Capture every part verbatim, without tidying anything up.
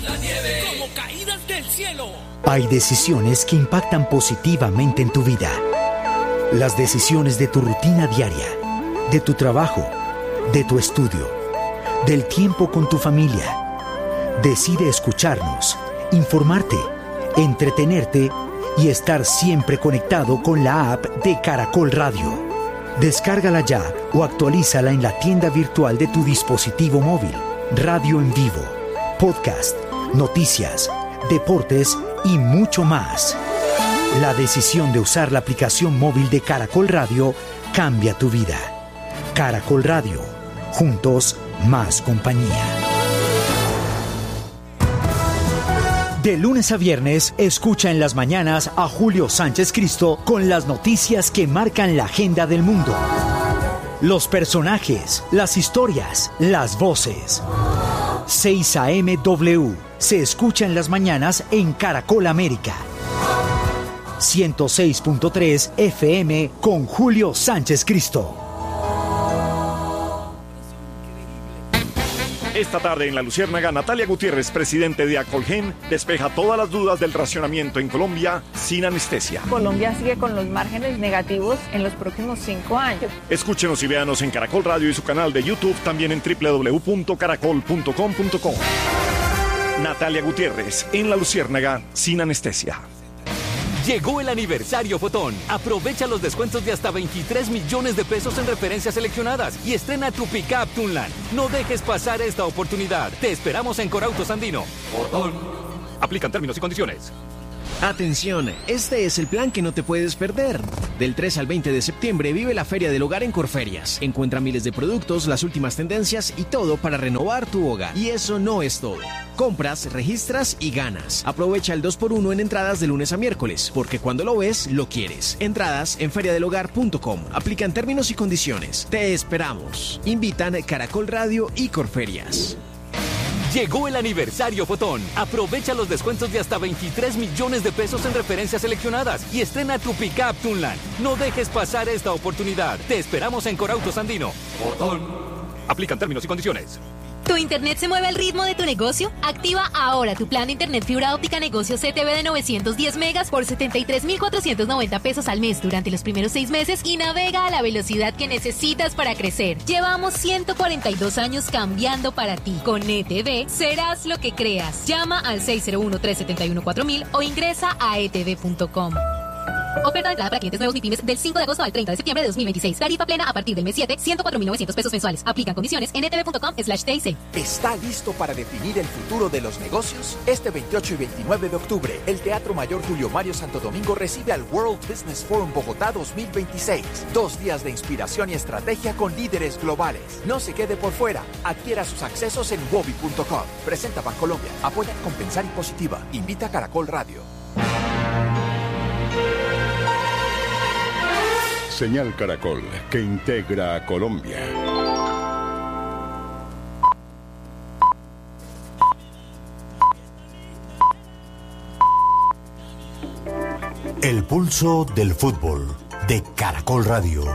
la nieve, como caídas del cielo. Hay decisiones que impactan positivamente en tu vida. Las decisiones de tu rutina diaria, de tu trabajo, de tu estudio, del tiempo con tu familia. Decide escucharnos, informarte, entretenerte y estar siempre conectado con la app de Caracol Radio. Descárgala ya o actualízala en la tienda virtual de tu dispositivo móvil. Radio en vivo, podcast, noticias, deportes y mucho más. La decisión de usar la aplicación móvil de Caracol Radio cambia tu vida. Caracol Radio, juntos más compañía. De lunes a viernes, escucha en las mañanas a Julio Sánchez Cristo con las noticias que marcan la agenda del mundo. Los personajes, las historias, las voces. seis A M W se escucha en las mañanas en Caracol América. ciento seis punto tres F M con Julio Sánchez Cristo. Esta tarde en La Luciérnaga, Natalia Gutiérrez, presidente de Acolgen, despeja todas las dudas del racionamiento en Colombia sin anestesia. Colombia sigue con los márgenes negativos en los próximos cinco años. Escúchenos y véanos en Caracol Radio y su canal de YouTube, también en doble u doble u doble u punto caracol punto com punto co. Natalia Gutiérrez, en La Luciérnaga, sin anestesia. Llegó el aniversario Fotón. Aprovecha los descuentos de hasta veintitrés millones de pesos en referencias seleccionadas y estrena tu pick-up Tunland. No dejes pasar esta oportunidad. Te esperamos en Corautos Andino. Fotón. Aplican términos y condiciones. Atención, este es el plan que no te puedes perder. Del tres al veinte de septiembre vive la Feria del Hogar en Corferias. Encuentra miles de productos, las últimas tendencias y todo para renovar tu hogar. Y eso no es todo. Compras, registras y ganas. Aprovecha el dos por uno en entradas de lunes a miércoles, porque cuando lo ves, lo quieres. Entradas en feria del hogar punto com. Aplican términos y condiciones. Te esperamos. Invitan Caracol Radio y Corferias. Llegó el aniversario Fotón. Aprovecha los descuentos de hasta veintitrés millones de pesos en referencias seleccionadas y estrena tu pick-up Tunland. No dejes pasar esta oportunidad. Te esperamos en Corautos Andino. Fotón. Aplican términos y condiciones. ¿Tu internet se mueve al ritmo de tu negocio? Activa ahora tu plan de internet fibra óptica negocio C T V de novecientos diez megas por setenta y tres mil cuatrocientos noventa pesos al mes durante los primeros seis meses y navega a la velocidad que necesitas para crecer. Llevamos ciento cuarenta y dos años cambiando para ti. Con E T V serás lo que creas. Llama al seis cero uno, tres siete uno, cuatro mil o ingresa a e t v punto com. Oferta de entrada para clientes nuevos MIPYMES del cinco de agosto al treinta de septiembre de dos mil veintiséis. Tarifa plena a partir del mes siete, ciento cuatro mil novecientos pesos mensuales. Aplican condiciones en e t v punto com slash t i c. ¿Está listo para definir el futuro de los negocios? Este veintiocho y veintinueve de octubre, el Teatro Mayor Julio Mario Santo Domingo recibe al World Business Forum Bogotá dos mil veintiséis. Dos días de inspiración y estrategia con líderes globales. No se quede por fuera. Adquiera sus accesos en wobi punto com. Presenta Bancolombia. Apoya Compensar y Positiva. Invita a Caracol Radio. Señal Caracol, que integra a Colombia. El pulso del fútbol de Caracol Radio.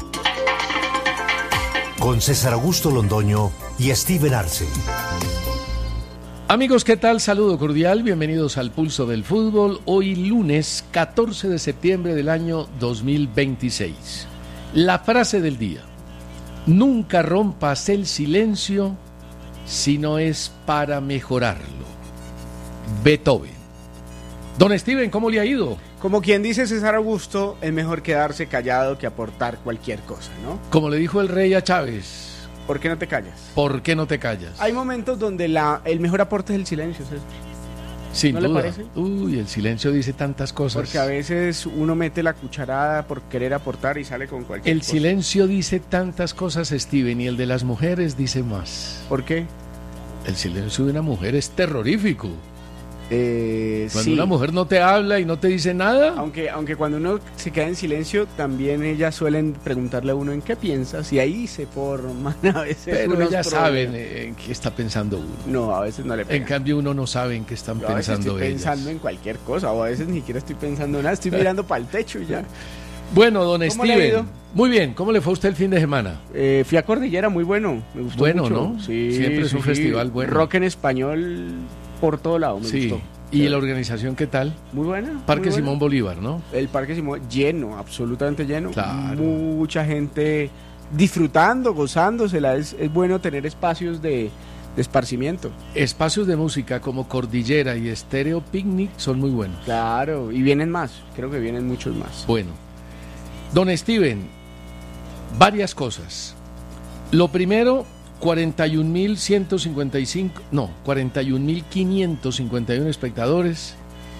Con César Augusto Londoño y Steven Arce. Amigos, ¿qué tal? Saludo cordial, bienvenidos al Pulso del Fútbol, hoy lunes catorce de septiembre del año dos mil veintiséis. La frase del día: nunca rompas el silencio si no es para mejorarlo. Beethoven. Don Steven, ¿cómo le ha ido? Como quien dice César Augusto, es mejor quedarse callado que aportar cualquier cosa, ¿no? Como le dijo el rey a Chávez. ¿Por qué no te callas? ¿Por qué no te callas? Hay momentos donde la, el mejor aporte es el silencio, César. Sin ¿No duda. le parece? Uy, el silencio dice tantas cosas. Porque a veces uno mete la cucharada por querer aportar y sale con cualquier El cosa. silencio dice tantas cosas, Steven, y el de las mujeres dice más. ¿Por qué? El silencio de una mujer es terrorífico. Eh, Cuando sí. una mujer no te habla y no te dice nada. Aunque, aunque cuando uno se queda en silencio, también ellas suelen preguntarle a uno en qué piensas, y ahí se forman a veces. Pero unos ellas problemas. saben en qué está pensando uno. No, a veces no le pegan. En cambio, uno no sabe en qué están Yo a veces pensando estoy ellas. pensando en cualquier cosa, o a veces ni siquiera estoy pensando en nada, estoy mirando para el techo y ya. Bueno, don ¿Cómo le ha Steven, ido? muy bien, ¿cómo le fue a usted el fin de semana? Eh, fui a Cordillera, muy bueno, me gustó Bueno, mucho. ¿no? Sí, Siempre es sí, un sí. festival bueno. Rock en español por todo lado, me sí. gustó. ¿Y la organización qué tal? Muy buena. Parque muy buena. Simón Bolívar, ¿no? El Parque Simón lleno, absolutamente lleno. Claro. Mucha gente disfrutando, gozándosela. Es, es bueno tener espacios de, de esparcimiento. Espacios de música como Cordillera y Estéreo Picnic son muy buenos. Claro, y vienen más. Creo que vienen muchos más. Bueno. Don Steven, varias cosas. Lo primero, cuarenta y un mil ciento cincuenta y cinco, no, cuarenta y un mil quinientos cincuenta y uno espectadores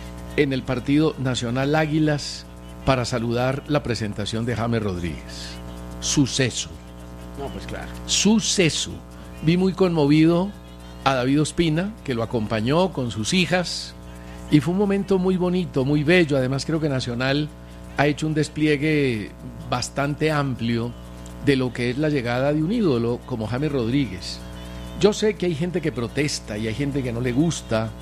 en el partido Nacional Águilas para saludar la presentación de James Rodríguez. Suceso. No, pues claro. Suceso. Vi muy conmovido a David Ospina, que lo acompañó con sus hijas, y fue un momento muy bonito, muy bello. Además, creo que Nacional ha hecho un despliegue bastante amplio de lo que es la llegada de un ídolo como James Rodríguez. Yo sé que hay gente que protesta y hay gente que no le gusta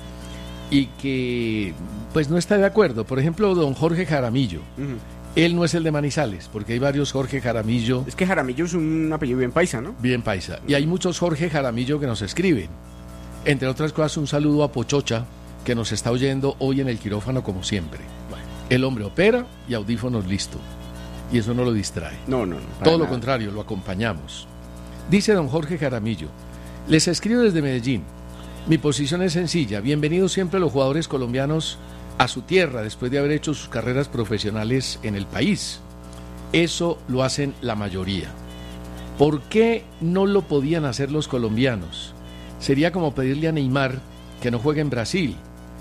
y que pues no está de acuerdo. Por ejemplo, don Jorge Jaramillo. Uh-huh. Él no es el de Manizales, porque hay varios Jorge Jaramillo. Es que Jaramillo es un apellido bien paisa, ¿no? Bien paisa. Y hay muchos Jorge Jaramillo que nos escriben. Entre otras cosas, un saludo a Pochocha, que nos está oyendo hoy en el quirófano como siempre. Bueno. El hombre opera y audífonos listo. Y eso no lo distrae. No, no, no. Todo lo nada. contrario, lo acompañamos. Dice don Jorge Jaramillo: les escribo desde Medellín. Mi posición es sencilla. Bienvenidos siempre los jugadores colombianos a su tierra después de haber hecho sus carreras profesionales en el país. Eso lo hacen la mayoría. ¿Por qué no lo podían hacer los colombianos? Sería como pedirle a Neymar que no juegue en Brasil.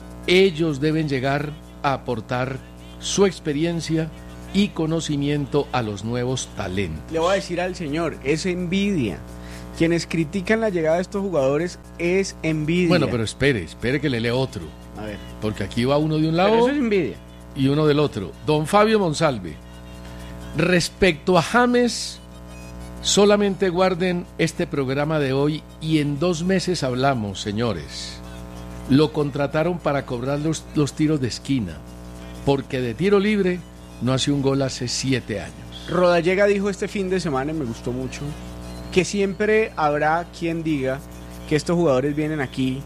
Ellos deben llegar a aportar su experiencia y conocimiento a los nuevos talentos. Le voy a decir al señor, es envidia. Quienes critican la llegada de estos jugadores es envidia. Bueno, pero espere, espere que le lea otro. A ver. Porque aquí va uno de un lado. Pero eso es envidia. Y uno del otro. Don Fabio Monsalve. Respecto a James, solamente guarden este programa de hoy y en dos meses hablamos, señores. Lo contrataron para cobrar los, los tiros de esquina, porque de tiro libre no hace un gol hace siete años. Rodallega dijo este fin de semana, y me gustó mucho, que siempre habrá quien diga que estos jugadores vienen aquí.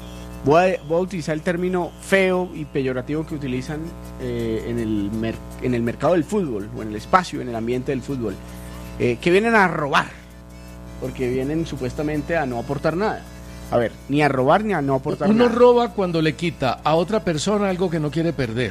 Voy a, voy a utilizar el término feo y peyorativo que utilizan eh, en, el mer, en el mercado del fútbol, o en el espacio, en el ambiente del fútbol, eh, que vienen a robar, porque vienen supuestamente a no aportar nada. A ver, ni a robar ni a no aportar Uno nada. Uno roba cuando le quita a otra persona algo que no quiere perder.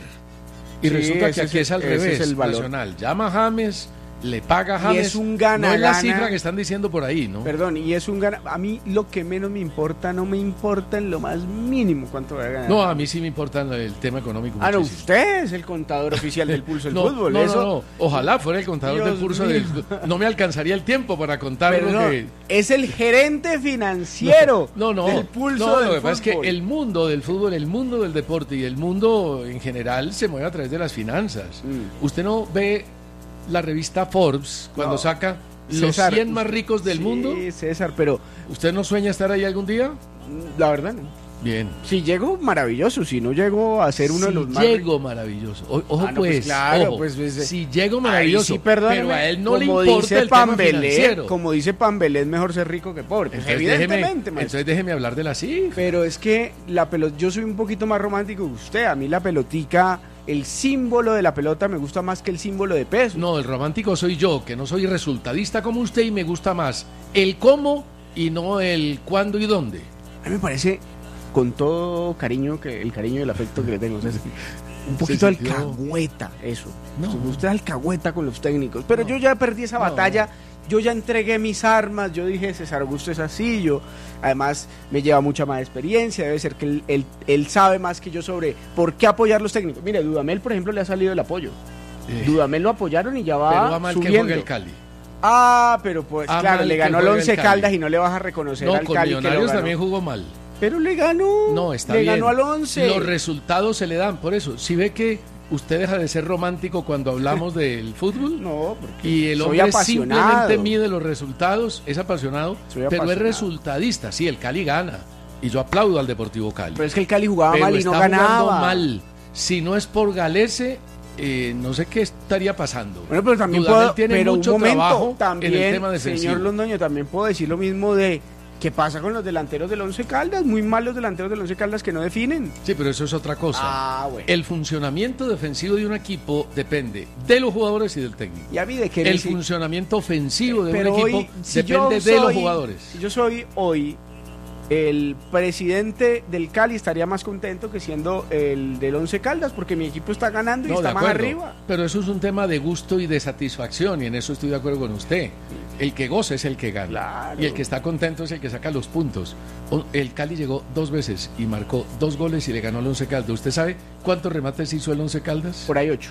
Y sí, resulta que aquí es, es al revés. Es el valor. Nacional llama a James, le paga a James. Y es un gana, no es la gana. cifra que están diciendo por ahí, ¿no? Perdón, y es un gana. A mí lo que menos me importa, no me importa en lo más mínimo cuánto va a ganar. No, a mí sí me importa el tema económico. Ah, no, muchísimo. usted es el contador oficial del pulso del no, fútbol. No, eso... no, no, ojalá fuera el contador Dios del pulso mío. del... No me alcanzaría el tiempo para contar Pero lo no, que... es el gerente financiero no, no, del pulso no, del lo que fútbol. pasa es que el mundo del fútbol, el mundo del deporte y el mundo en general se mueve a través de las finanzas. Mm. Usted no ve la revista Forbes cuando no. saca los César, cien más ricos del sí, mundo. Sí, César, pero... ¿Usted no sueña estar ahí algún día? La verdad no. Bien. Si llego, maravilloso. Si no llego a ser uno si de los más... Si llego, maravilloso. O, ojo, ah, no, pues, pues, claro, ojo. Pues, pues, si llego, maravilloso. Sí, perdóneme, pero a él no le como importa dice el Pambelé, tema financiero. Como dice Pambelé, es mejor ser rico que pobre. Pues entonces evidentemente, déjeme, entonces déjeme hablar de la cifra. Pero es que la pelota... Yo soy un poquito más romántico que usted. A mí la pelotica... El símbolo de la pelota me gusta más que el símbolo de peso. No, el romántico soy yo, que no soy resultadista como usted y me gusta más el cómo y no el cuándo y dónde. A mí me parece, con todo cariño, que el cariño y el afecto que le tengo, o sea, un poquito alcahueta eso. No. Usted es alcahueta con los técnicos. Pero no. yo ya perdí esa batalla. No. Yo ya entregué mis armas, yo dije, César Augusto es así, yo además me lleva mucha más experiencia, debe ser que él, él, él sabe más que yo sobre por qué apoyar los técnicos. Mire, Dudamel, por ejemplo, le ha salido el apoyo. Eh. Dudamel lo apoyaron y ya va pero va mal subiendo. Que juegue el Cali. Ah, pero pues ah, claro, le ganó al Once Caldas y no le vas a reconocer no, al con Cali Millonarios que lo ganó. También jugó mal. Pero le ganó. No, está le bien. Le ganó al Once. Los resultados se le dan, por eso. Si ve que usted deja de ser romántico cuando hablamos del fútbol. No, porque y el soy hombre apasionado. Simplemente mide los resultados, es apasionado, soy pero apasionado. es resultadista. Sí, el Cali gana y yo aplaudo al Deportivo Cali. Pero es que el Cali jugaba pero mal y no está ganaba. mal. Si no es por Galese, eh, no sé qué estaría pasando. Bueno, pero también Dudamel puedo, tiene pero mucho un momento, trabajo también, en el tema defensivo. Señor Londoño, también puedo decir lo mismo de ¿Qué pasa con los delanteros del Once Caldas? Muy malos delanteros del Once Caldas que no definen. Sí, pero eso es otra cosa. Ah, bueno. El funcionamiento defensivo de un equipo depende de los jugadores y del técnico. ¿Y a mí de qué? El si... funcionamiento ofensivo de pero un equipo hoy, si depende soy, de los jugadores. Si yo soy hoy el presidente del Cali, estaría más contento que siendo el del Once Caldas, porque mi equipo está ganando y No, está de más acuerdo, arriba. Pero eso es un tema de gusto y de satisfacción, y en eso estoy de acuerdo con usted. El que goza es el que gana. Claro. Y el que está contento es el que saca los puntos. El Cali llegó dos veces y marcó dos goles y le ganó al Once Caldas. ¿Usted sabe cuántos remates hizo el Once Caldas? Por ahí ocho.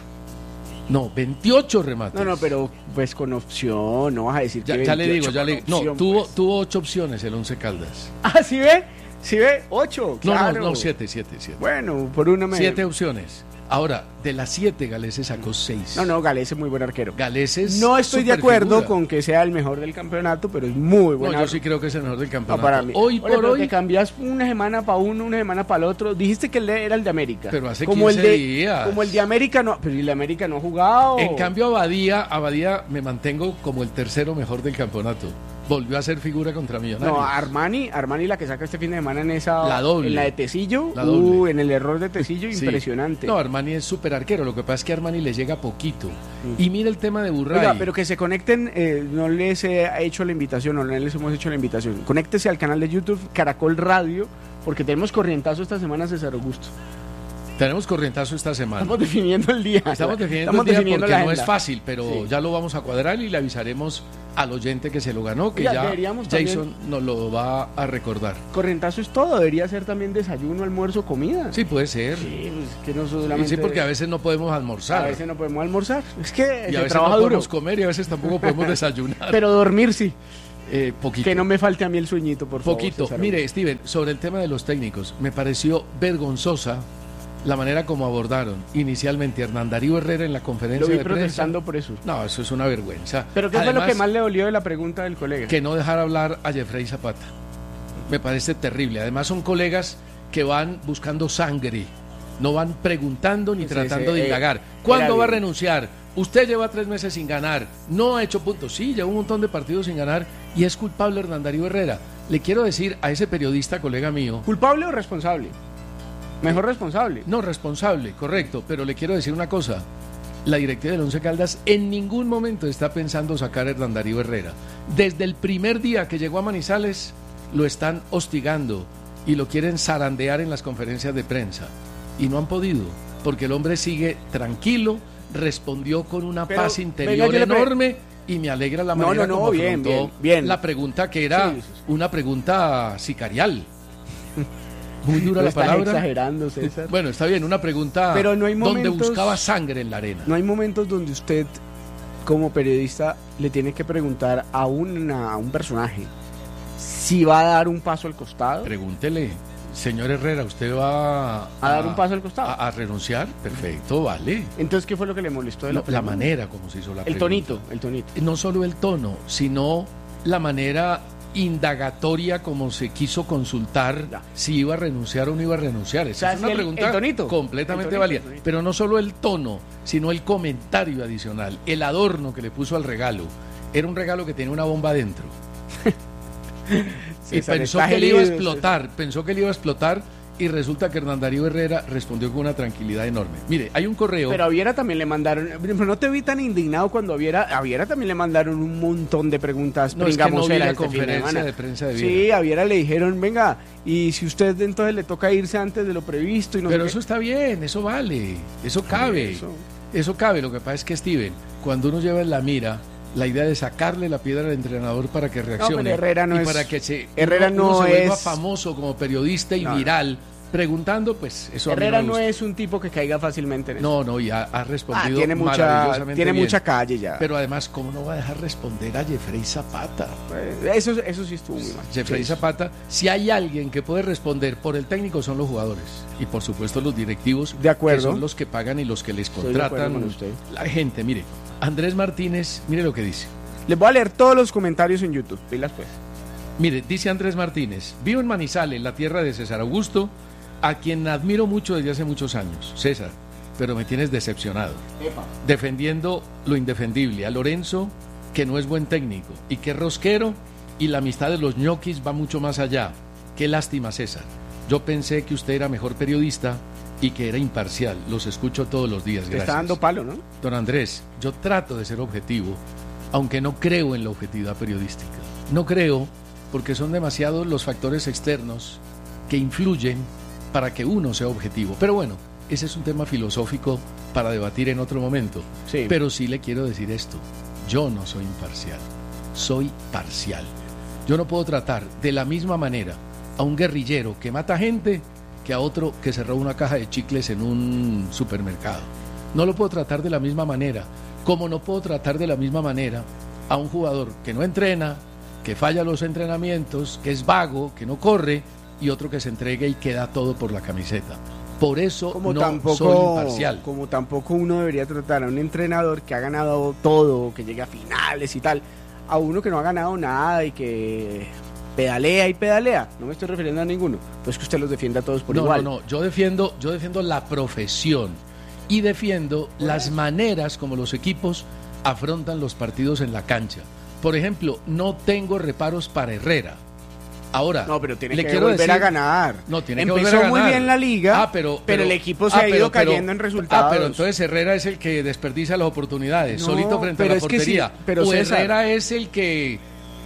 No, veintiocho remates. No, no, pero pues con opción, no vas a decir ya, que ya le digo, ya le opción, No, tuvo, pues. tuvo ocho opciones el Once Caldas. Ah, ¿sí ve? ¿Sí ve? Ocho, claro. No, no, no, siete, siete, siete. Bueno, por una me... Siete opciones. Ahora, de las siete, Galese sacó seis. No, no, Galese es muy buen arquero. Galese es No estoy de acuerdo superfigura. con que sea el mejor del campeonato, pero es muy buen No, arquero. yo sí creo que es el mejor del No, campeonato. para mí. Hoy Oye, por pero hoy... te cambias una semana para uno, una semana para el otro. Dijiste que él era el de América. Pero hace como quince el de, días. Como el de América no... Pero el de América no ha jugado. En cambio, Abadía, Abadía me mantengo como el tercero mejor del campeonato. Volvió a ser figura contra Millonarios. No, Armani, Armani la que saca este fin de semana en esa... La doble. En la de Tecillo. La doble. Uh, en el error de Tecillo, Sí. impresionante. No, Armani es súper arquero. Lo que pasa es que a Armani le llega poquito. Y mira el tema de Burray. Oiga, pero que se conecten, eh, no les he hecho la invitación, o no les hemos hecho la invitación. Conéctese al canal de YouTube Caracol Radio, porque tenemos corrientazo esta semana, César Augusto. Tenemos corrientazo esta semana. Estamos definiendo el día. Estamos definiendo Estamos el día definiendo porque la no agenda. es fácil, pero Sí. ya lo vamos a cuadrar y le avisaremos al oyente que se lo ganó, que Oiga, ya deberíamos Jason también- nos lo va a recordar. Corrientazo es todo, debería ser también desayuno, almuerzo, comida. Sí, puede ser. Sí, pues, que no Y solamente... sí, porque a veces no podemos almorzar. A veces no podemos almorzar. Es que y a se veces trabaja no duro. podemos comer y a veces tampoco podemos desayunar. Pero dormir sí. Eh, poquito. Que no me falte a mí el sueñito, por favor. Poquito. César Mire, Steven, sobre el tema de los técnicos, me pareció vergonzosa la manera como abordaron inicialmente a Hernán Darío Herrera en la conferencia Lo vi de prensa. protestando por eso. No, eso es una vergüenza. Pero ¿qué fue lo Además, que más le dolió de la pregunta del colega? que no dejar hablar a Jeffrey Zapata. Me parece terrible. Además son colegas que van buscando sangre, no van preguntando ni Sí, tratando sí, de eh, indagar. era ¿Cuándo va a bien. renunciar? Usted lleva tres meses sin ganar, no ha hecho puntos. Sí, lleva un montón de partidos sin ganar y es culpable Hernán Darío Herrera. Le quiero decir a ese periodista, colega mío... ¿Culpable o responsable? Mejor responsable. No, responsable, correcto, pero le quiero decir una cosa. La directiva del Once Caldas en ningún momento está pensando sacar a Hernán Darío Herrera. Desde el primer día que llegó a Manizales, lo están hostigando y lo quieren zarandear en las conferencias de prensa. Y no han podido, porque el hombre sigue tranquilo, respondió con una Pero, paz venga, interior yo le pre- enorme y me alegra la No, manera no, no, como bien, afrontó bien, bien. la pregunta que era Sí, sí, sí. una pregunta sicarial. Muy dura No la estás palabra. exagerando, César. Bueno, está bien, una pregunta Pero no hay donde momentos- buscaba sangre en la arena. No hay momentos donde usted, como periodista, le tiene que preguntar a, una, a un personaje si va a dar un paso al costado. Pregúntele, señor Herrera, ¿usted va a, ¿A dar un paso al costado? A, a renunciar? Perfecto, vale. Entonces, ¿qué fue lo que le molestó de la No, la pregunta? manera como se hizo la El pregunta. tonito, el tonito. No solo el tono, sino la manera indagatoria como se quiso consultar Ya. si iba a renunciar o no iba a renunciar. Esa O sea, es una el- pregunta el tonito. completamente El tonito, válida. el tonito. Pero no solo el tono, sino el comentario adicional, el adorno que le puso al regalo. Era un regalo que tenía una bomba adentro. Y César, pensó está que le iba a herido, explotar, pensó que le iba a explotar y resulta que Hernán Darío Herrera respondió con una tranquilidad enorme. Mire, hay un correo... Pero a Viera también le mandaron, pero no te vi tan indignado cuando a Viera, a Viera también le mandaron un montón de preguntas No, es que no vi pringamoseras la este fin de conferencia semana. de prensa de Sí, Viera. a Viera le dijeron, venga, y si usted entonces le toca irse antes de lo previsto y no Pero sé eso qué. está bien, eso vale, eso cabe, Eso. eso cabe. Lo que pasa es que, Steven, cuando uno lleva en la mira la idea de sacarle la piedra al entrenador para que reaccione pero Herrera no y es- para que se, Herrera uno, uno no se vuelva es- famoso como periodista y No, no. viral preguntando, pues eso a mí Herrera me no gusta. es un tipo que caiga fácilmente en eso. No, no, y ha, ha Ah, respondido tiene mucha, maravillosamente tiene bien. mucha calle ya. Pero además, ¿cómo no va a dejar responder a Jeffrey Zapata? Pues, eso, eso sí estuvo muy mal. Jeffrey Sí. Zapata, si hay alguien que puede responder por el técnico son los jugadores y por supuesto los directivos, De acuerdo. que son los que pagan y los que les Estoy de acuerdo contratan con usted. la gente. Mire, Andrés Martínez, mire lo que dice. Les voy a leer todos los comentarios en YouTube. Pilas pues. Mire, dice Andrés Martínez, vivo en Manizales, la tierra de César Augusto, a quien admiro mucho desde hace muchos años. César, pero me tienes decepcionado. Defendiendo lo indefendible. A Lorenzo, que no es buen técnico, y que Rosquero, y la amistad de los ñoquis va mucho más allá. Qué lástima, César. Yo pensé que usted era mejor periodista y que era imparcial. Los escucho todos los días. Gracias. Te está dando palo, ¿no? Don Andrés, yo trato de ser objetivo, aunque no creo en la objetividad periodística. No creo porque son demasiados los factores externos que influyen para que uno sea objetivo. Pero bueno, ese es un tema filosófico para debatir en otro momento. Sí. Pero sí le quiero decir esto. Yo no soy imparcial, soy parcial. Yo no puedo tratar de la misma manera a un guerrillero que mata gente que a otro que se roba una caja de chicles en un supermercado. No lo puedo tratar de la misma manera, como no puedo tratar de la misma manera a un jugador que no entrena, que falla los entrenamientos, que es vago, que no corre, y otro que se entregue y queda todo por la camiseta. Por eso como no tampoco, soy imparcial. Como tampoco uno debería tratar a un entrenador que ha ganado todo, que llega a finales y tal, a uno que no ha ganado nada y que pedalea y pedalea. No me estoy refiriendo a ninguno. Pues que usted los defienda a todos por no, igual. No, no, yo defiendo, yo defiendo la profesión y defiendo las maneras como los equipos afrontan los partidos en la cancha. Por ejemplo, no tengo reparos para Herrera. Ahora, no, pero tiene le que quiero volver decir, a ganar. No, tiene Empezó que volver a ganar. muy bien la liga, ah, pero, pero, pero el equipo se ah, ha ido pero, cayendo pero, en resultados. Ah, pero entonces Herrera es el que desperdicia las oportunidades, no, solito frente a la portería. Sí, pero o César, Herrera es el que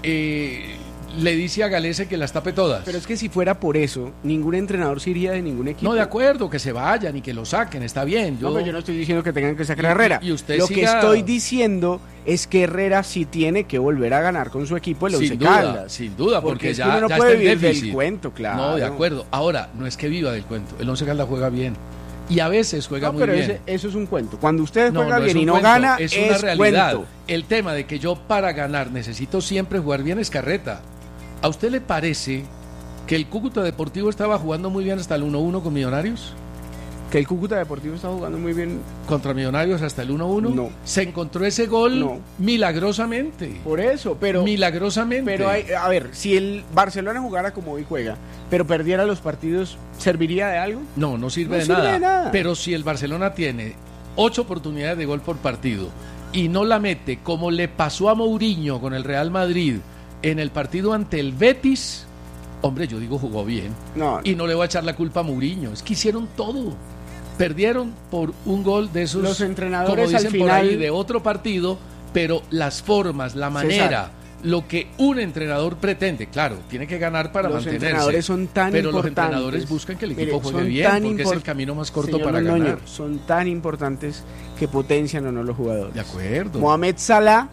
eh, le dice a Galese que las tape todas. Pero es que si fuera por eso, ningún entrenador se iría de ningún equipo. No, de acuerdo, que se vayan y que lo saquen, está bien. Yo no, pero yo no estoy diciendo que tengan que sacar a Herrera. Y, y usted lo siga... que estoy diciendo es que Herrera sí tiene que volver a ganar con su equipo el Once Sin duda, Caldas. sin duda, porque, porque es ya, que uno no ya puede está en vivir déficit. del cuento, claro. No, de acuerdo. Ahora, no es que viva del cuento. El Once Caldas juega bien. Y a veces juega no, muy pero bien. Ese, eso es un cuento. Cuando usted no, juega no bien y no cuento, gana, es, es una realidad. Cuento. El tema de que yo para ganar necesito siempre jugar bien es carreta. ¿A usted le parece que el Cúcuta Deportivo estaba jugando muy bien hasta el uno uno con Millonarios? ¿Que el Cúcuta Deportivo está jugando muy bien contra Millonarios hasta el uno uno? No. Se encontró ese gol no. milagrosamente. Por eso, pero milagrosamente. Pero hay, a ver, si el Barcelona jugara como hoy juega, pero perdiera los partidos, ¿serviría de algo? No, no sirve, no de, sirve nada. de nada. Pero si el Barcelona tiene ocho oportunidades de gol por partido y no la mete como le pasó a Mourinho con el Real Madrid en el partido ante el Betis, hombre, yo digo jugó bien. No. Y no le voy a echar la culpa a Mourinho. Es que hicieron todo. Perdieron por un gol de esos, los entrenadores como dicen al final, por ahí, de otro partido, pero las formas, la manera, César, lo que un entrenador pretende, claro, tiene que ganar para los mantenerse. Los entrenadores son tan pero importantes. Los entrenadores buscan que el equipo Mire, juegue bien, porque es el camino más corto Señor para Londoño, ganar. Son tan importantes que potencian o no los jugadores. De acuerdo. Mohamed Salah,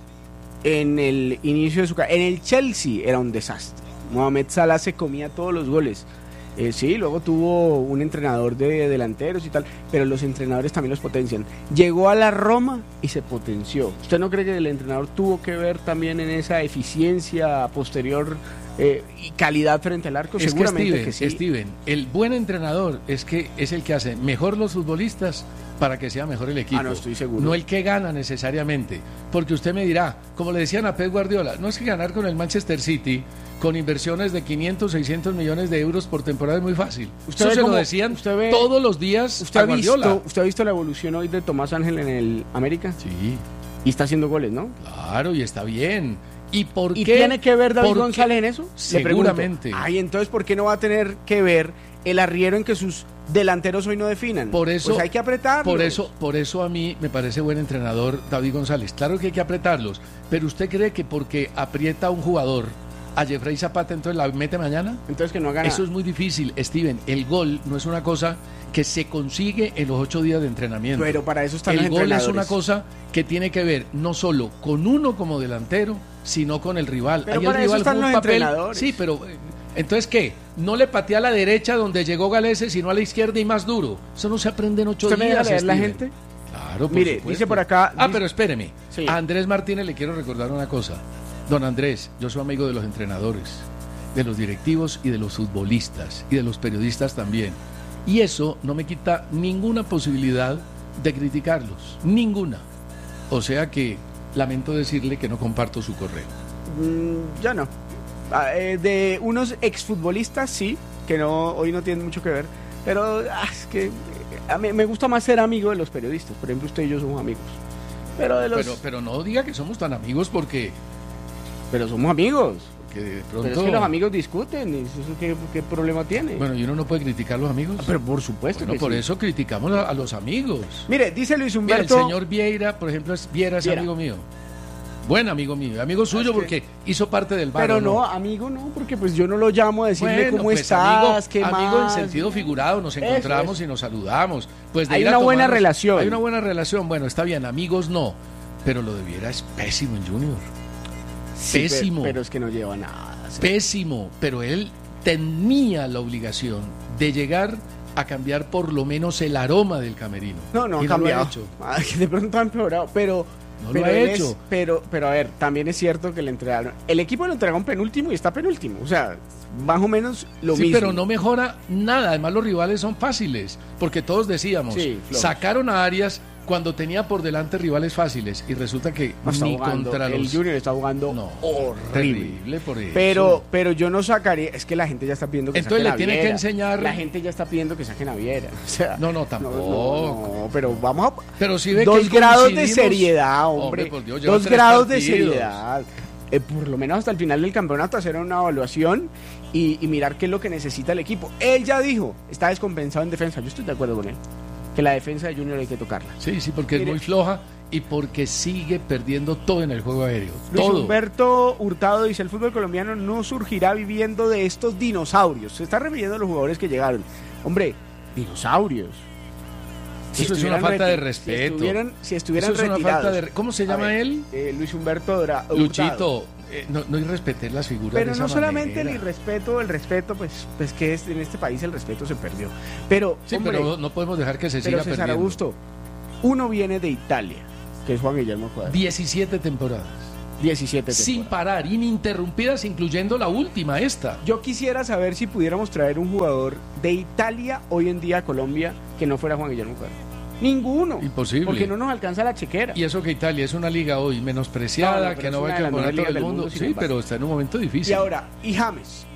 en el inicio de su carrera, en el Chelsea era un desastre. Mohamed Salah se comía todos los goles. Eh, sí, luego tuvo un entrenador de delanteros y tal, pero los entrenadores también los potencian. Llegó a la Roma y se potenció. ¿Usted no cree que el entrenador tuvo que ver también en esa eficiencia posterior eh, y calidad frente al arco? Es Seguramente que, Steven, que sí. Steven, el buen entrenador es que es el que hace mejor los futbolistas para que sea mejor el equipo. Ah, no estoy seguro. No el que gana necesariamente, porque usted me dirá, como le decían a Pep Guardiola, no es que ganar con el Manchester City con inversiones de quinientos, seiscientos millones de euros por temporada es muy fácil. Usted Eso se cómo, lo decían usted ve, todos los días usted a ha Guardiola. Visto, ¿Usted ha visto la evolución hoy de Tomás Ángel en el América? Sí. Y está haciendo goles, ¿no? Claro, y está bien. ¿Y por ¿Y qué? tiene que ver David González en eso? Seguramente. Ay, entonces, ¿por qué no va a tener que ver el arriero en que sus delanteros hoy no definan? Por eso, pues hay que apretarlos. Por eso, por eso a mí me parece buen entrenador David González. Claro que hay que apretarlos, pero ¿usted cree que porque aprieta a un jugador, a Jeffrey Zapata, entonces la mete mañana? Entonces que no haga nada. Eso es muy difícil, Steven. El gol no es una cosa que se consigue en los ocho días de entrenamiento. Pero para eso están el los gol entrenadores. es una cosa que tiene que ver no solo con uno como delantero, sino con el rival. Pero Ahí para el eso rival están juega los un papel. entrenadores. Sí, pero entonces ¿qué? No le patea a la derecha donde llegó Galese, sino a la izquierda y más duro. Eso no se aprende en ocho ¿Usted días. me deja leer la Steven. gente? Claro, por Mire, supuesto. dice por acá. Ah, dice... pero espéreme. Sí. A Andrés Martínez le quiero recordar una cosa. Don Andrés, yo soy amigo de los entrenadores, de los directivos y de los futbolistas y de los periodistas también. Y eso no me quita ninguna posibilidad de criticarlos. Ninguna. O sea que lamento decirle que no comparto su correo. Mm, ya no. Ah, eh, de unos exfutbolistas, sí, que no hoy no tienen mucho que ver. Pero ah, es que a mí me gusta más ser amigo de los periodistas. Por ejemplo, usted y yo somos amigos. Pero de los... Pero, pero no diga que somos tan amigos porque... Pero somos amigos. porque de pronto... Pero es que los amigos discuten, ¿y eso qué, qué problema tiene? Bueno, ¿y uno no puede criticar a los amigos? Ah, pero por supuesto bueno, que por sí. eso criticamos a, a los amigos. Mire, dice Luis Mira, Humberto... el señor Vieira, por ejemplo, es, Vieira es Viera. amigo mío. Buen amigo mío, amigo suyo Es que- porque hizo parte del bar. Pero ¿o no, amigo no, porque pues yo no lo llamo a decirle Bueno, cómo pues, estás, qué amigo, amigo en más. sentido figurado, nos Eso, encontramos eso. y nos saludamos. Pues de Hay ir a una buena tomarnos- relación. Hay una buena relación, bueno, está bien, amigos no, pero lo de Viera es pésimo en Junior. Sí, Pésimo. Pero, pero es que no lleva nada. sí. Pésimo, pero él tenía la obligación de llegar a cambiar por lo menos el aroma del camerino. No, no, Y ha cambiado. lo ha hecho. Ah, que de pronto ha empeorado, pero... No pero lo ha él hecho. es- pero, pero a ver, también es cierto que le entregaron... El equipo le entregaron penúltimo y está penúltimo. O sea, más o menos lo sí, mismo. pero no mejora nada. Además, los rivales son fáciles. Porque todos decíamos, Sí, flojos. sacaron a Arias cuando tenía por delante rivales fáciles. Y resulta que No está ni jugando, contra el los. Junior está jugando No, horrible. terrible por eso. Pero, pero yo no sacaría, es que la gente ya está pidiendo que Entonces saquen le a tiene que Viera. enseñar- La gente ya está pidiendo que saquen a Viera. O sea, No, no, tampoco. No, no, pero vamos a... Pero si ve dos que grados de coincidimos- seriedad, hombre. Hombre, por Dios, lleva dos tres grados de partidos. seriedad. Eh, por lo menos hasta el final del campeonato hacer una evaluación y, y mirar qué es lo que necesita el equipo. Él ya dijo, está descompensado en defensa. Yo estoy de acuerdo con él. Que la defensa de Junior hay que tocarla. Sí, sí, porque Mire. es muy floja y porque sigue perdiendo todo en el juego aéreo. Luis Todo. Humberto Hurtado dice, el fútbol colombiano no surgirá viviendo de estos dinosaurios. Se está refiriendo a los jugadores que llegaron. Hombre, dinosaurios. Eso es una estuvieran falta de reti- respeto. Si estuvieran, si estuvieran Eso es una retirados. falta de re- ¿Cómo se A llama ver, él? eh, Luis Humberto Dra- Hurtado. Luchito, eh, no, no irrespeté las figuras de Pero esa no solamente manera. el irrespeto, el respeto, pues, pues que es, en este país el respeto se perdió. Pero, Sí, hombre, pero no podemos dejar que se pero siga César perdiendo. Augusto, uno viene de Italia, que es Juan Guillermo Cuadra. diecisiete temporadas. diecisiete Sin temporadas. parar, ininterrumpidas, incluyendo la última, esta. Yo quisiera saber si pudiéramos traer un jugador de Italia hoy en día a Colombia que no fuera Juan Guillermo Cuadra. Ninguno. Imposible. Porque no nos alcanza la chequera. Y eso que Italia es una liga hoy menospreciada, No, no, pero que es no va una al de las mejores campeonato ligas del del mundo. mundo, sin Sí, embargo. pero está en un momento difícil. Y ahora, y James.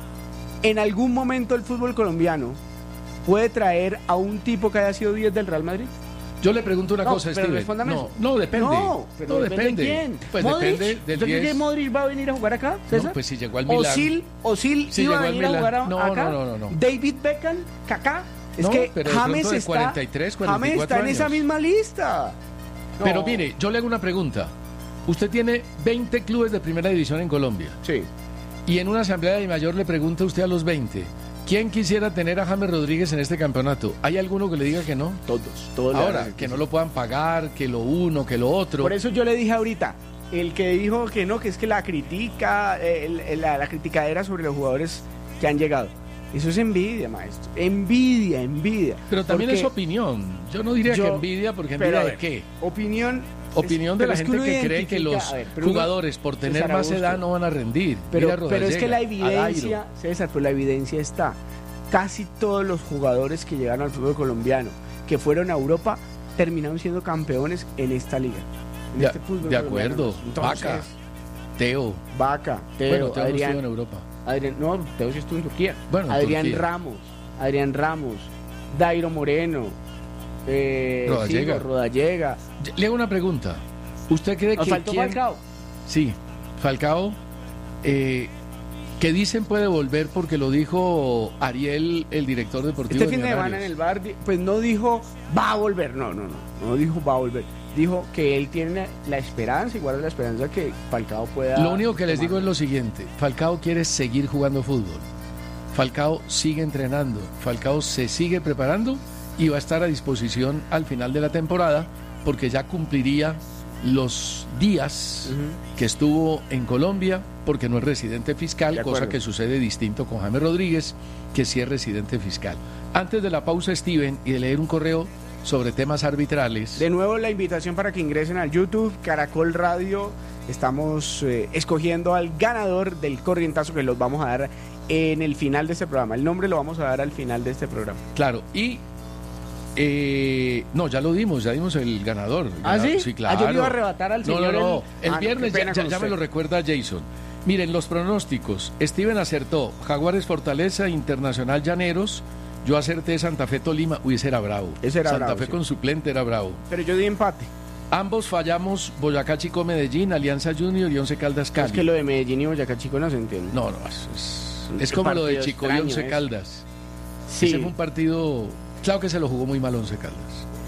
En algún momento el fútbol colombiano puede traer a un tipo que haya sido diez del Real Madrid. Yo le pregunto una No, cosa, pero Steven. respóndame No, eso. no, depende. No, pero no, depende. depende. ¿De quién? Pues ¿Modric? depende del ¿Usted cree que diez. Modric va a venir a jugar acá, César? No, pues si llegó al Milán. Osil, Osil Si iba a llegó al venir a Milán. jugar a- No, acá. no, no, no, no. David Beckham, Kaká. Es No, que pero de James pronto de está, cuarenta y tres, cuarenta y James cuatro está en esa años. misma lista. No. Pero mire, yo le hago una pregunta. Usted tiene veinte clubes de primera división en Colombia. Sí. Y en una asamblea de mayor le pregunta usted a los veinte, ¿quién quisiera tener a James Rodríguez en este campeonato? ¿Hay alguno que le diga que no? Todos, todos. le Ahora, van a decir que sí. no lo puedan pagar, que lo uno, que lo otro. Por eso yo le dije ahorita, el que dijo que no, que es que la critica, el- el- la, la criticadera sobre los jugadores que han llegado. Eso es envidia, maestro. Envidia, envidia. Pero también Porque es opinión. Yo no diría yo- que envidia, porque pero, envidia a de ver, qué. Opinión. Opinión es- de pero la es gente uno que cree que identifica- los a ver, pero uno- jugadores por tener César más Augusto. edad no van a rendir. Pero, Mira a pero es que la Rodallega, a evidencia, Dairo. César, pero la evidencia está. Casi todos los jugadores que llegaron al fútbol colombiano, que fueron a Europa, terminaron siendo campeones en esta liga. En De, este fútbol de colombiano. acuerdo. Entonces, Vaca, Teo. Vaca, Teo, Bueno, Teo no Adrián, estuvo en Europa. Adrián, no, Teo sí estuvo en Turquía. Bueno, en Adrián Turquía. Ramos, Adrián Ramos, Dairo Moreno, eh, Rodallega. Sigo, Rodallega. Le hago una pregunta. ¿Usted cree Nos que faltó quién- Falcao. Sí, Falcao, eh, que dicen puede volver porque lo dijo Ariel, el director deportivo Este de fin de semana en Millonarios. el bar, di- pues no dijo va a volver, no, no, no, no dijo va a volver. Dijo que él tiene la esperanza, igual la esperanza que Falcao pueda. Lo único que les tomar. digo es lo siguiente, Falcao quiere seguir jugando fútbol, Falcao sigue entrenando, Falcao se sigue preparando y va a estar a disposición al final de la temporada porque ya cumpliría los días Ujú. que estuvo en Colombia porque no es residente fiscal, De cosa acuerdo. que sucede distinto con James Rodríguez, que sí es residente fiscal. Antes de la pausa, Steven, y de leer un correo sobre temas arbitrales. De nuevo la invitación para que ingresen al YouTube, Caracol Radio. Estamos eh, escogiendo al ganador del corrientazo que los vamos a dar en el final de este programa. El nombre lo vamos a dar al final de este programa. Claro, y eh, no, ya lo dimos, ya dimos el ganador. El ¿Ah, ganador, sí? Sí, claro. Ah, yo le iba a arrebatar al No, señor no, no. el- El Ah, no, viernes qué ya, pena ya- con ya me usted. lo recuerda Jason. Miren, los pronósticos. Steven acertó Jaguares Fortaleza, Internacional Llaneros. Yo acerté Santa Fe Tolima. Uy, ese era bravo. Ese era Santa bravo, Fe sí. con suplente era bravo. Pero yo di empate. Ambos fallamos Boyacá Chico Medellín, Alianza Junior y Once Caldas Cali. Es que lo de Medellín y Boyacá Chico no se entiende. No, no, es, es, es como lo de Chico y Once Caldas. Sí. Ese fue un partido, claro que se lo jugó muy mal Once Caldas.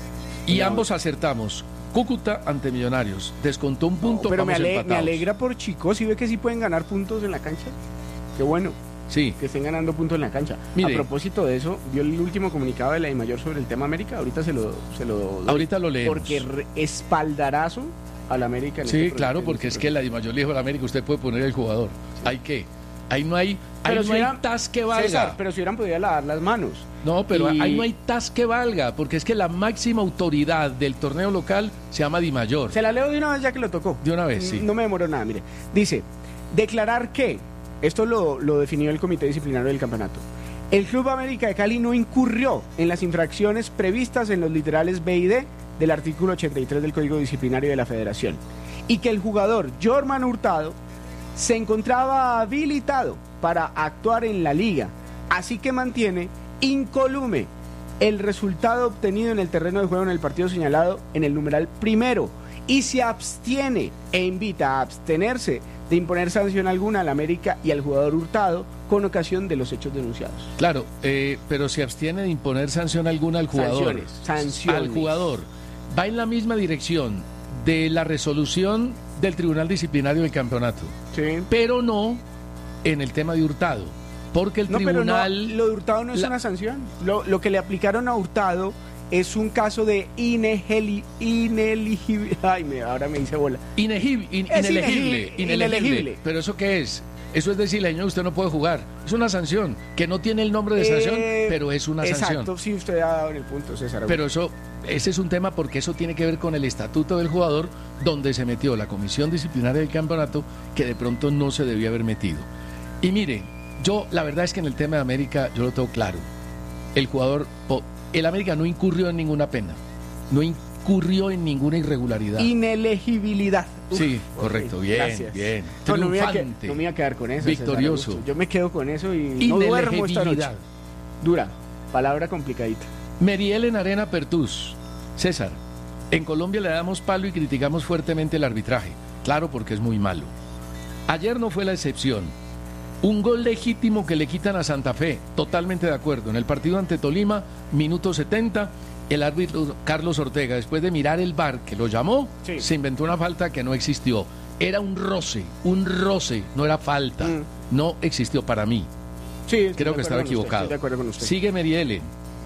Y no. ambos acertamos. Cúcuta ante Millonarios. Descontó un punto. No, pero me, ale me alegra por Chico. ¿Sí ve que sí pueden ganar puntos en la cancha? Qué bueno. Sí. Que estén ganando puntos en la cancha. Mire, a propósito de eso, ¿vio el último comunicado de la DIMAYOR sobre el tema América? Ahorita se lo, se lo doy. Ahorita lo leemos. Porque espaldarazo al América. En sí, este claro, porque es que la DIMAYOR le dijo al América, usted puede poner el jugador. Sí. Hay que. Ahí no hay, ahí no si hay tas que valga. César, pero si hubieran podido lavar las manos. No, pero y... ahí no hay tas que valga, porque es que la máxima autoridad del torneo local se llama DIMAYOR. Se la leo de una vez ya que lo tocó. De una vez, sí. No me demoró nada, mire. Dice, declarar que, esto lo, lo definió el Comité Disciplinario del Campeonato, el Club América de Cali no incurrió en las infracciones previstas en los literales B y D del artículo ochenta y tres del Código Disciplinario de la Federación, y que el jugador Jorman Hurtado se encontraba habilitado para actuar en la liga, así que mantiene incólume el resultado obtenido en el terreno de juego en el partido señalado en el numeral primero y se abstiene e invita a abstenerse de imponer sanción alguna al América y al jugador Hurtado con ocasión de los hechos denunciados. Claro, eh, pero se abstiene de imponer sanción alguna al jugador. Sanciones, sanciones. Al jugador. Va en la misma dirección de la resolución del Tribunal Disciplinario del Campeonato. Sí. Pero no en el tema de Hurtado. Porque el no, tribunal... Pero no, lo de Hurtado no es la... una sanción. Lo, lo que le aplicaron a Hurtado es un caso de ineligible... Ineligible... Ay, me, ahora me dice bola. Inelegible, in, inelegible, inelegible. Inelegible. ¿Pero eso qué es? Eso es decirle, señor, usted no puede jugar. Es una sanción, que no tiene el nombre de sanción, eh, pero es una exacto, sanción. Exacto, sí, usted ha dado en el punto, César. Pero eso, ese es un tema porque eso tiene que ver con el estatuto del jugador, donde se metió la comisión disciplinaria del campeonato, que de pronto no se debía haber metido. Y mire, yo, la verdad es que en el tema de América, yo lo tengo claro. El jugador, el América no incurrió en ninguna pena, no incurrió en ninguna irregularidad. Inelegibilidad. Uf, sí, correcto, bien, gracias. bien. No, no, me Triunfante. a que, no me voy a quedar con eso. Victorioso. Yo me quedo con eso y no duermo esta noche. Dura, palabra complicadita. Meriel en Arena Pertús. César, en Colombia le damos palo y criticamos fuertemente el arbitraje. Claro, porque es muy malo. Ayer no fue la excepción. Un gol legítimo que le quitan a Santa Fe, totalmente de acuerdo. En el partido ante Tolima, minuto setenta, el árbitro Carlos Ortega, después de mirar el V A R que lo llamó, sí. se inventó una falta que no existió. Era un roce, un roce, no era falta. Mm. No existió para mí. Sí, creo que estaba equivocado. Estoy de acuerdo con usted. Sigue Merielen.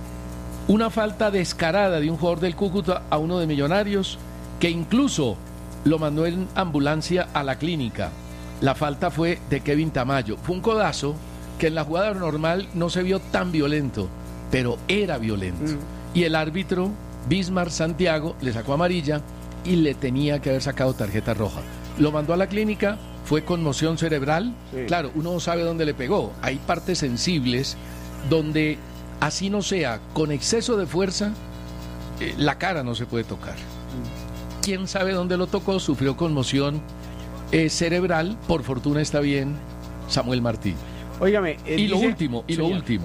Una falta descarada de un jugador del Cúcuta a uno de Millonarios, que incluso lo mandó en ambulancia a la clínica. La falta fue de Kevin Tamayo. Fue un codazo que en la jugada normal no se vio tan violento, pero era violento. Mm. Y el árbitro, Bismar Santiago, le sacó amarilla y le tenía que haber sacado tarjeta roja. Lo mandó a la clínica, fue conmoción cerebral. Sí. Claro, uno no sabe dónde le pegó. Hay partes sensibles donde, así no sea, con exceso de fuerza, eh, la cara no se puede tocar. Mm. ¿Quién sabe dónde lo tocó? Sufrió conmoción Eh, cerebral, por fortuna está bien Samuel Martín. Óigame, eh, y lo dice, último, y señor. lo último.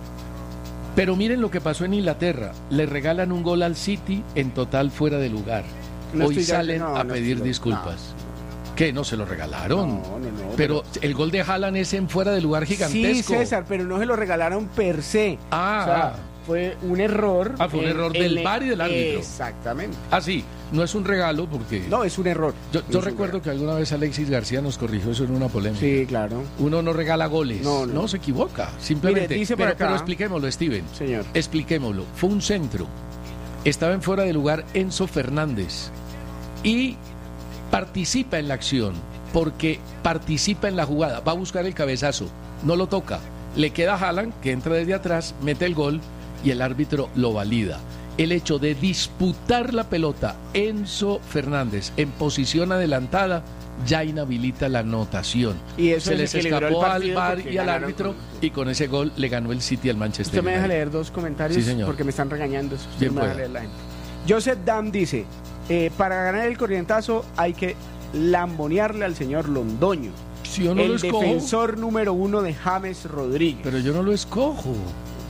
Pero miren lo que pasó en Inglaterra. Le regalan un gol al City en total fuera de lugar. No Hoy salen ya, no, a no pedir estoy, disculpas. No. ¿Qué? ¿No se lo regalaron? No, no, no. Pero, pero el gol de Haaland es en fuera de lugar gigantesco. Sí, César, pero no se lo regalaron per se. Ah, o sea, fue un error. Ah, fue un error del V A R y del árbitro. Exactamente. Ah, sí, no es un regalo porque... No, es un error. Yo, yo recuerdo que alguna vez Alexis García nos corrigió eso en una polémica. Sí, claro. Uno no regala goles. No, no, no se equivoca. Simplemente. Mire, dice pero, acá, pero expliquémoslo, Steven. Señor. Expliquémoslo. Fue un centro. Estaba en fuera de lugar Enzo Fernández. Y participa en la acción porque participa en la jugada. Va a buscar el cabezazo. No lo toca. Le queda a Haaland, que entra desde atrás, mete el gol y el árbitro lo valida. El hecho de disputar la pelota Enzo Fernández en posición adelantada ya inhabilita la anotación. Y eso se les escapó al V A R y al árbitro con... y con ese gol le ganó el City al Manchester United. Usted me deja leer dos comentarios, sí, señor, porque me están regañando. Bien me deja leer la gente. Joseph Dam dice, eh, para ganar el corrientazo hay que lambonearle al señor Londoño. Si yo no el lo escojo. defensor número uno de James Rodríguez. Pero yo no lo escojo.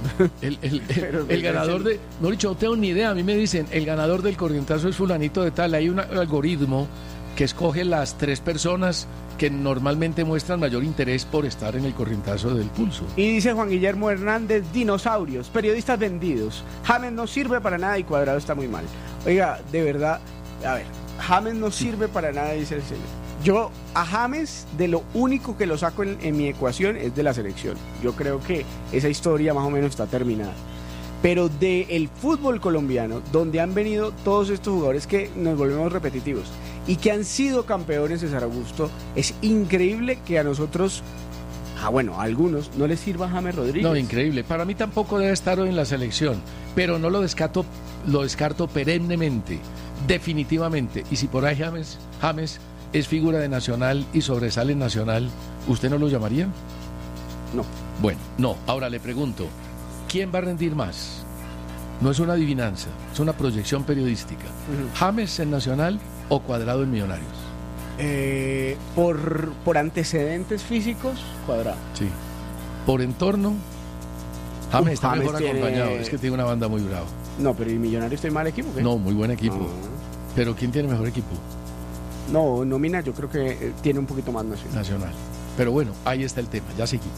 El, el, el, el ganador de... No, dicho, no tengo ni idea. A mí me dicen, el ganador del corrientazo es fulanito de tal. Hay un algoritmo que escoge las tres personas que normalmente muestran mayor interés por estar en el corrientazo del pulso. Y dice Juan Guillermo Hernández, dinosaurios, periodistas vendidos. James no sirve para nada y Cuadrado está muy mal. Oiga, de verdad, a ver, James no sirve para nada, dice el señor. Yo a James de lo único que lo saco en, en mi ecuación es de la selección. Yo creo que esa historia más o menos está terminada. Pero del fútbol colombiano, donde han venido todos estos jugadores que nos volvemos repetitivos y que han sido campeones, César Augusto, es increíble que a nosotros, ah, bueno, a algunos no les sirva James Rodríguez. No, increíble. Para mí tampoco debe estar hoy en la selección, pero no lo descarto, lo descarto perennemente, definitivamente. Y si por ahí James, James es figura de Nacional y sobresale en Nacional, ¿usted no lo llamaría? No. Bueno, no. Ahora le pregunto, ¿quién va a rendir más? No es una adivinanza, es una proyección periodística. Uh-huh. ¿James en Nacional o Cuadrado en Millonarios? Eh, por, por antecedentes físicos, Cuadrado. Sí. Por entorno, James uh, está James mejor tiene... acompañado. Es que tiene una banda muy brava. No, pero ¿y Millonarios tiene mal equipo? ¿Qué? No, muy buen equipo. No. Pero ¿quién tiene mejor equipo? No, nómina yo creo que eh, tiene un poquito más Nacional. Nacional. Pero bueno, ahí está el tema, ya seguimos.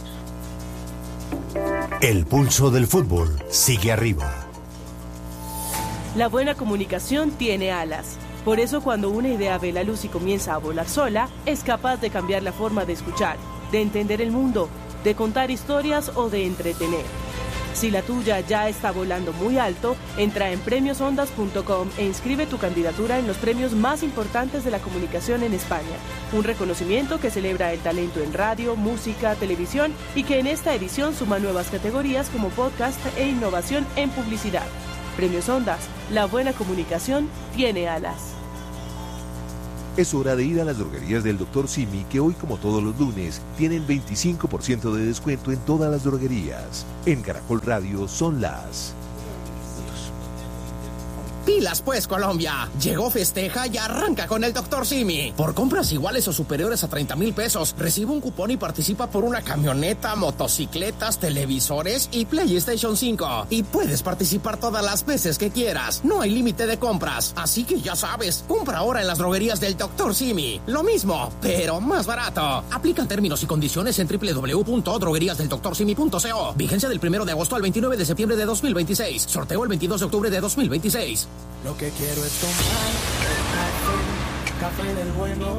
El pulso del fútbol sigue arriba. La buena comunicación tiene alas. Por eso cuando una idea ve la luz y comienza a volar sola, es capaz de cambiar la forma de escuchar, de entender el mundo, de contar historias o de entretener. Si la tuya ya está volando muy alto, entra en premios ondas punto com e inscribe tu candidatura en los premios más importantes de la comunicación en España. Un reconocimiento que celebra el talento en radio, música, televisión y que en esta edición suma nuevas categorías como podcast e innovación en publicidad. Premios Ondas, la buena comunicación tiene alas. Es hora de ir a las droguerías del doctor Simi, que hoy, como todos los lunes, tienen veinticinco por ciento de descuento en todas las droguerías. En Caracol Radio son las... Pilas pues, Colombia. Llegó Festeja y arranca con el doctor Simi. Por compras iguales o superiores a treinta mil pesos, recibe un cupón y participa por una camioneta, motocicletas, televisores y PlayStation cinco. Y puedes participar todas las veces que quieras. No hay límite de compras. Así que ya sabes, compra ahora en las droguerías del doctor Simi. Lo mismo, pero más barato. Aplican términos y condiciones en doble u doble u doble u punto droguerías del doctor simi punto co. Vigencia del primero de agosto al veintinueve de septiembre de dos mil veintiséis. Sorteo el veintidós de octubre de dos mil veintiséis. Lo que quiero es tomar café, café del bueno.